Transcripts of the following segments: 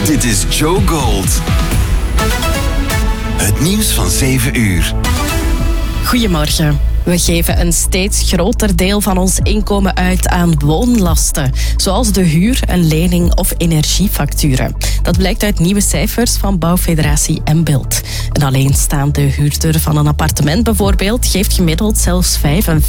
Dit is Joe Gold. Het nieuws van 7 uur. Goedemorgen. We geven een steeds groter deel van ons inkomen uit aan woonlasten, zoals de huur, een lening of energiefacturen. Dat blijkt uit nieuwe cijfers van Bouwfederatie Embilt. Een alleenstaande huurder van een appartement bijvoorbeeld geeft gemiddeld zelfs 55%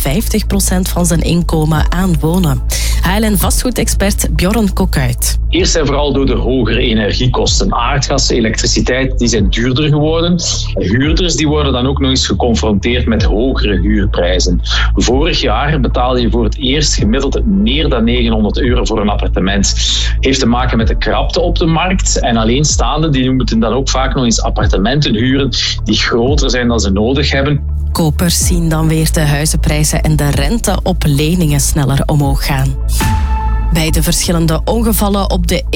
van zijn inkomen aan wonen. HLN-vastgoedexpert Bjorn Kokuit. Eerst en vooral door de hogere energiekosten. Aardgas, elektriciteit, die zijn duurder geworden. Huurders die worden dan ook nog eens geconfronteerd met hogere huurprijzen. Vorig jaar betaalde je voor het eerst gemiddeld meer dan €900 voor een appartement. Heeft te maken met de krapte op de markt. En alleenstaanden die moeten dan ook vaak nog eens appartementen huren die groter zijn dan ze nodig hebben. Kopers zien dan weer de huizenprijzen en de rente op leningen sneller omhoog gaan. Bij de verschillende ongevallen op de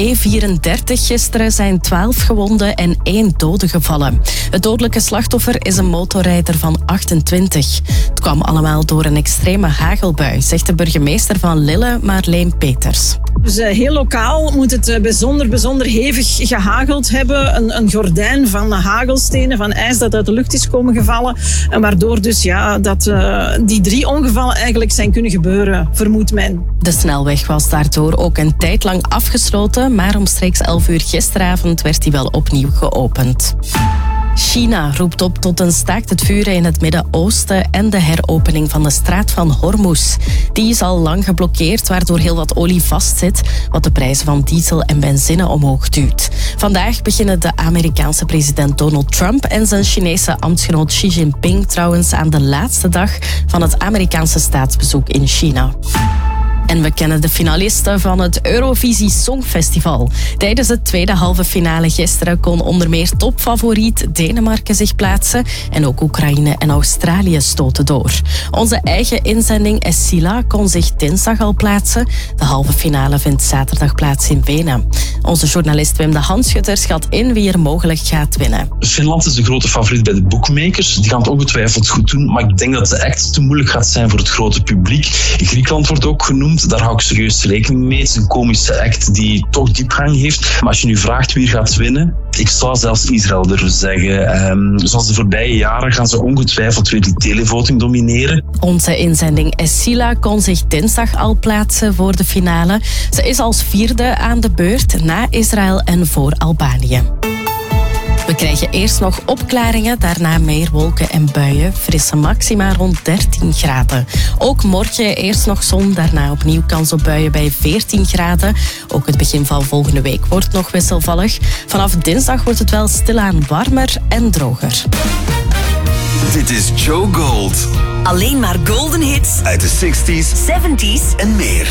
E34 gisteren zijn 12 gewonden en 1 dode gevallen. Het dodelijke slachtoffer is een motorrijder van 28. Het kwam allemaal door een extreme hagelbui, zegt de burgemeester van Lille, Marleen Peters. Dus heel lokaal moet het bijzonder hevig gehageld hebben. Een gordijn van hagelstenen, van ijs dat uit de lucht is komen gevallen. En waardoor dus dat die 3 ongevallen eigenlijk zijn kunnen gebeuren, vermoedt men. De snelweg was daardoor ook een tijd lang afgesloten, maar omstreeks 11 uur gisteravond werd die wel opnieuw geopend. China roept op tot een staakt het vuren in het Midden-Oosten en de heropening van de straat van Hormuz. Die is al lang geblokkeerd, waardoor heel wat olie vastzit, wat de prijzen van diesel en benzine omhoog duwt. Vandaag beginnen de Amerikaanse president Donald Trump en zijn Chinese ambtsgenoot Xi Jinping trouwens aan de laatste dag van het Amerikaanse staatsbezoek in China. En we kennen de finalisten van het Eurovisie Songfestival. Tijdens de tweede halve finale gisteren kon onder meer topfavoriet Denemarken zich plaatsen. En ook Oekraïne en Australië stoten door. Onze eigen inzending Essila kon zich dinsdag al plaatsen. De halve finale vindt zaterdag plaats in Wenen. Onze journalist Wim de Hanschutter schat in wie er mogelijk gaat winnen. Finland is de grote favoriet bij de bookmakers. Die gaan het ongetwijfeld goed doen. Maar ik denk dat de act te moeilijk gaat zijn voor het grote publiek. Griekenland wordt ook genoemd. Daar hou ik serieus rekening mee. Het is een komische act die toch diepgang heeft. Maar als je nu vraagt wie gaat winnen, ik zou zelfs Israël durven zeggen. Zoals de voorbije jaren gaan ze ongetwijfeld weer die televoting domineren. Onze inzending Essila kon zich dinsdag al plaatsen voor de finale. Ze is als 4e aan de beurt na Israël en voor Albanië. We krijgen eerst nog opklaringen, daarna meer wolken en buien. Frisse maxima rond 13 graden. Ook morgen eerst nog zon, daarna opnieuw kans op buien bij 14 graden. Ook het begin van volgende week wordt nog wisselvallig. Vanaf dinsdag wordt het wel stilaan warmer en droger. Dit is Joe Gold. Alleen maar golden hits Uit de 60s, 70s en meer.